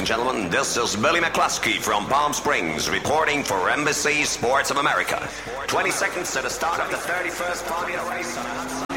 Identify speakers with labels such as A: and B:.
A: gentlemen, this is Billy McCluskey from Palm Springs reporting for Embassy Sports of America. 20 seconds to the start of the 31st Formula race.